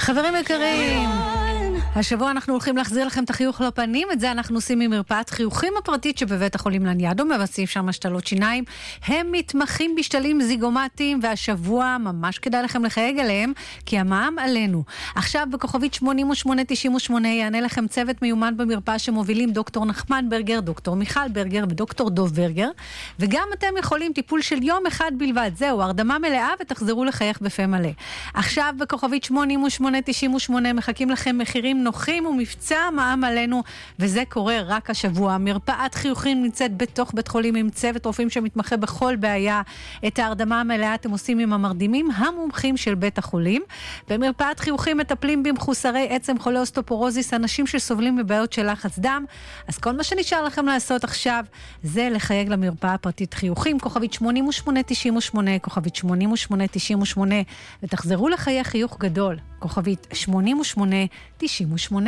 חברים יקרים, השבוע אנחנו הולכים להחזיר לכם את החיוך לפנים. את זה אנחנו עושים ממרפאת חיוכים הפרטית שבבית החולים לניאדו, מבצעים שם השתלות שיניים. הם מתמחים בשתלים זיגומטיים, והשבוע ממש כדאי לכם לחייג אליהם, כי המע"מ עלינו. עכשיו בכוכבית 8898 יענה לכם צוות מיומן במרפאה שמובילים דוקטור נחמן ברגר, דוקטור מיכל ברגר ודוקטור דוב ברגר, וגם אתם יכולים טיפול של יום אחד בלבד. זהו, הרדמה מלאה ותחזרו לחייך בפה מלא. עכשיו בכוכבית 8898 מחכים לכם מחירים נוחים ומבצע מע"מ עלינו, וזה קורה רק השבוע. מרפאת חיוכים נמצאת בתוך בית חולים עם צוות רופאים שמתמחה בכל בעיה. את ההרדמה המלאה אתם עושים עם המרדימים המומחים של בית החולים. במרפאת חיוכים מטפלים במחוסרי עצם, חולי אוסטאופורוזיס, אנשים שסובלים מבעיות של לחץ דם. אז כל מה שנשאר לכם לעשות עכשיו זה לחייג למרפאה הפרטית חיוכים, כוכבית 8898, כוכבית 8898, ותחזרו לחיי חיוך גדול, כוכבית 8898.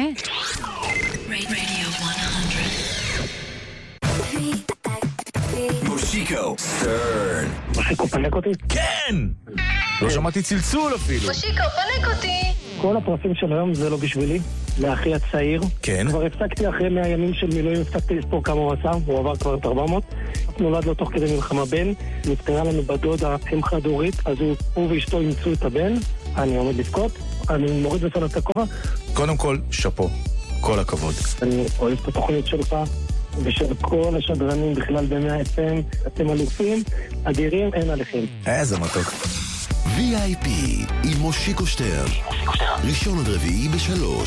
מושיקו סטרן. מושיקו פנק אותי? כן! לא שמעתי צלצול אפילו. מושיקו פנק אותי. כל הפרסים של היום זה לא בשבילי, לאחי הצעיר. כן? כבר הפסקתי אחרי 100 ימים של מילואים, הפסקתי לספור כמה הוא עשה, הוא עבר כבר את 400. נולד לו תוך כדי מלחמה בן, נפטרה לנו בדודה אם חד-הורית, אז הוא ואשתו ימצאו את הבן, אני עומד לבכות, אני מוריד בפניו את הכובע. קודם כל, שפו, כל הכבוד. אני אוהב את התוכנית שלך, ושל כל השדרנים בכלל ב100 FM, אתם אלופים, אדירים, אין עליכם. איזה מתוק. VIP עם מושיקו שטרן, ראשון עד רביעי ב3.